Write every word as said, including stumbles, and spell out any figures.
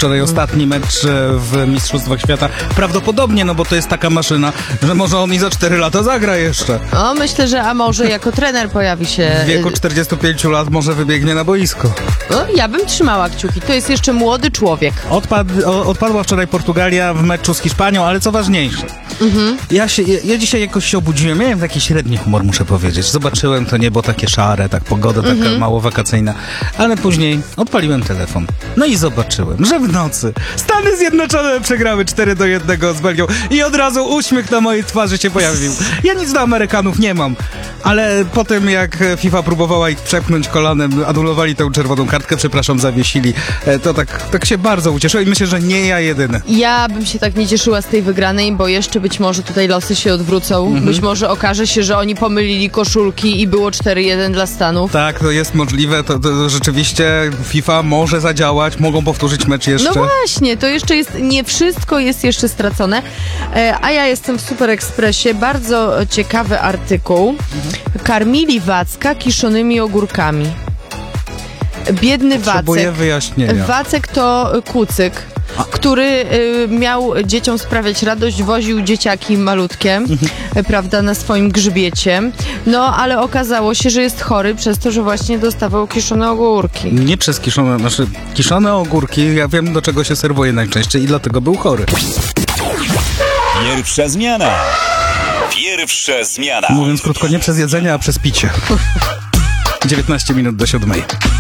wczoraj ostatni mecz w Mistrzostwach Świata. Prawdopodobnie, no bo to jest taka maszyna, że może on i za cztery lata zagra jeszcze. O, myślę, że a może jako trener pojawi się... W wieku czterdziestu pięciu lat może wybiegnie na boisko. No, ja bym trzymała kciuki. To jest jeszcze młody człowiek. Odpad, o, odpadła wczoraj Portugalia w meczu z Hiszpanią, ale co ważniejsze. Mhm. Ja, się, ja, ja dzisiaj jakoś się obudziłem, miałem taki średni humor, muszę powiedzieć. Zobaczyłem to niebo takie szare, tak pogoda taka mhm. mało wakacyjna, ale później odpaliłem telefon. No i zobaczyłem, że w nocy Stany Zjednoczone przegrały cztery do jednego z Belgią i od razu uśmiech na mojej twarzy się pojawił. Ja nic do Amerykanów nie mam, ale po tym jak FIFA próbowała ich przepchnąć kolanem, anulowali tę czerwoną kartkę, przepraszam, zawiesili, to tak, tak się bardzo ucieszyłem i myślę, że nie ja jedyny. Ja bym się tak nie cieszyła z tej wygranej, bo jeszcze być może tutaj losy się odwrócą. Mhm. Być może okaże się, że oni pomylili koszulki i było cztery jeden dla Stanów. Tak, to jest możliwe, to, to rzeczywiście FIFA może zadziałać, mogą powtórzyć mecz jeszcze. No właśnie, to jeszcze jest, nie wszystko jest jeszcze stracone, e, a ja jestem w Super Expressie, bardzo ciekawy artykuł. Mhm. Karmili Wacka kiszonymi ogórkami. Biedny Potrzebuję Wacek. wyjaśnienia. Wacek to kucyk, A. który y, miał dzieciom sprawiać radość, woził dzieciaki malutkie, mhm. prawda, na swoim grzbiecie. No, ale okazało się, że jest chory przez to, że właśnie dostawał kiszone ogórki. Nie przez kiszone, znaczy kiszone ogórki, ja wiem, do czego się serwuje najczęściej i dlatego był chory. Pierwsza zmiana. Pierwsza zmiana. Mówiąc krótko, nie przez jedzenie, a przez picie. dziewiętnaście minut do siódmej.